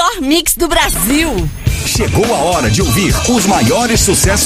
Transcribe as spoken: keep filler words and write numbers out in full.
melhor mix do Brasil. Chegou a hora de ouvir os maiores sucessos